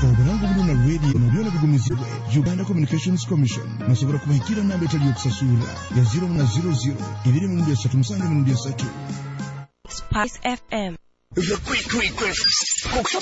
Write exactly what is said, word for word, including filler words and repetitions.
obulango buno na radio nabyona bigumizibwe Uganda Communications Commission nasobora kubahikira namba etali yokusasula ya zero na zero zero ibiri mu ndya musange mu ndya satu. Spice F M. The quick quick quick.